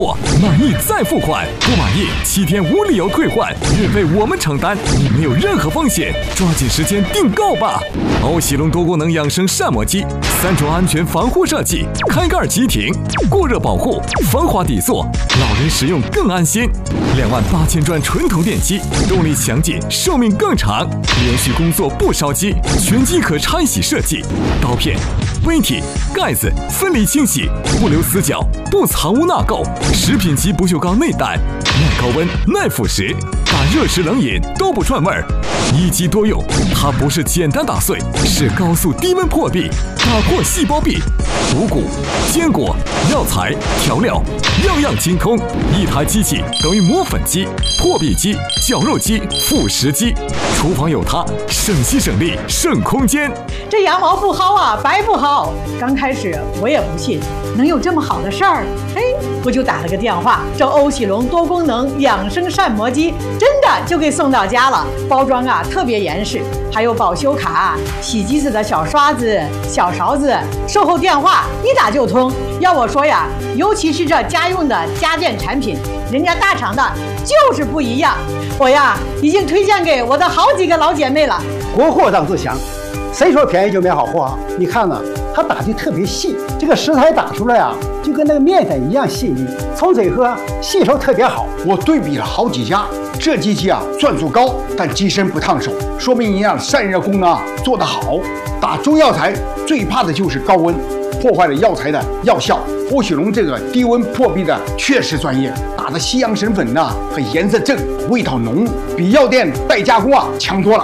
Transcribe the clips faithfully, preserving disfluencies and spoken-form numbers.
满意再付款，不满意七天无理由退换，运费我们承担，你没有任何风险，抓紧时间订购吧！欧喜龙多功能养生膳魔机，三重安全防护设计，开盖即停，过热保护，防滑底座，老人使用更安心。两万八千转纯铜电机，动力强劲，寿命更长，连续工作不烧机，全机可拆洗设计，刀片、杯体、盖子分离清洗，不留死角，不藏污纳垢。食品级不锈钢内胆，耐高温、耐腐蚀，打热食冷饮都不串味儿。一机多用，它不是简单打碎，是高速低温破壁，打破细胞壁。五谷、坚果、药材、调料，样样精通。一台机器等于磨粉机、破壁机、绞肉机、副食机。厨房有它，省心省力省空间。 这羊毛不薅啊，白不薅。刚开始我也不信，能有这么好的事儿。嘿，我就打了个电话，这欧喜龙多功能养生膳魔机真的就给送到家了。包装啊特别严实，还有保修卡、洗机子的小刷子、小勺子，售后电话一打就通。要我说呀，尤其是这家用的家电产品，人家大厂的就是不一样。我呀已经推荐给我的好几个老姐妹了。 国货当自强，谁说便宜就买好货啊？你看呢，它打的特别细，这个食材打出来啊，就跟那个面粉一样细腻，从嘴喝吸收特别好。 我对比了好几家，这机器啊转速高，但机身不烫手，说明营养散热功能啊做得好。打中药材最怕的就是高温，破坏了药材的药效。欧喜龙这个低温破壁的确实专业，打的西洋参粉呐，和颜色正，味道浓，比药店代加工啊强多了。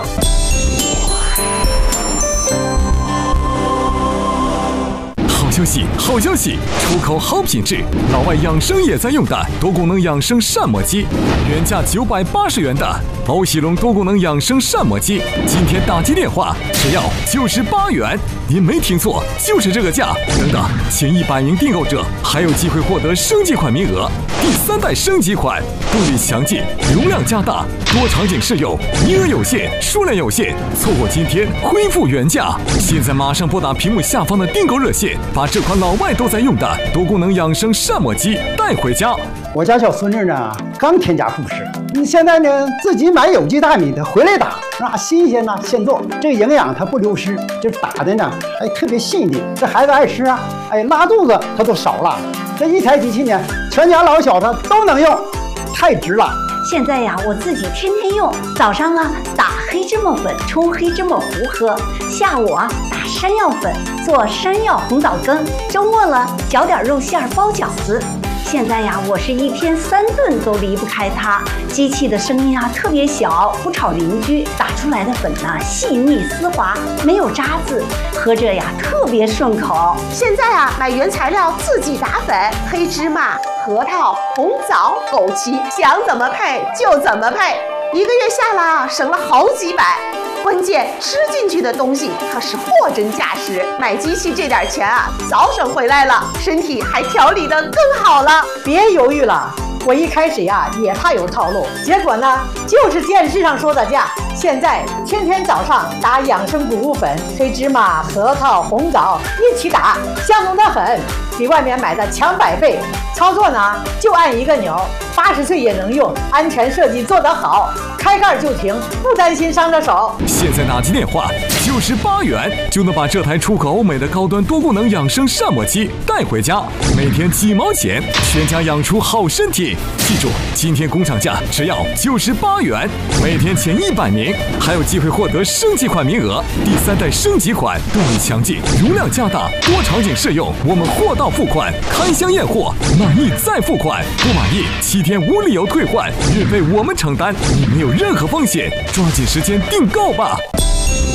好消息，好消息！出口好品质，老外养生也在用的多功能养生膳魔机，原价九百八十元的欧喜龙多功能养生膳魔机，今天打击电话只要九十八元。您没听错，就是这个价。等等，前一百名订购者还有机会获得升级款名额，第三代升级款，动力强劲，容量加大，多场景适用，名额有限，数量有限，错过今天恢复原价。现在马上拨打屏幕下方的订购热线，把这款老外都在用的多功能养生膳魔机带回家。 我家小孙女呢，刚添加护士，你现在呢自己买有机大米的回来打，那新鲜呢，现做，这个营养它不流失，就是打的呢，哎，特别细腻，这孩子爱吃啊，哎，拉肚子它都少了。这一台机器呢，全家老小他都能用，太值了。 现在呀，我自己天天用，早上啊打黑芝麻粉冲黑芝麻糊喝，下午啊打山药粉做山药红枣羹，周末了搅点肉馅儿包饺子。现在呀，我是一天三顿都离不开它。机器的声音啊特别小，不吵邻居。打出来的粉呢细腻丝滑，没有渣子，喝着呀特别顺口。 现在啊，买原材料自己打粉，黑芝麻、核桃、红枣、枸杞，想怎么配就怎么配，一个月下来省了好几百。关键吃进去的东西可是货真价实，买机器这点钱啊，早省回来了，身体还调理得更好了。 别犹豫了，我一开始呀也怕有套路，结果呢就是电视上说的价。现在天天早上打养生谷物粉，黑芝麻、核桃、红枣一起打，香浓得很，比外面买的强百倍。操作呢就按一个钮，八十岁也能用，安全设计做得好，开盖就停，不担心伤着手。 现在打击电话九十八元就能把这台出口欧美的高端多功能养生膳魔机带回家，每天几毛钱，全家养出好身体。记住，今天工厂价只要九十八元，每天前一百名还有机会获得升级款名额。第三代升级款，动力强劲，容量加大，多场景适用，我们货到付款，开箱验货，满意再付款，不满意七天无理由退换，运费我们承担，你没有任何风险，抓紧时间订购吧。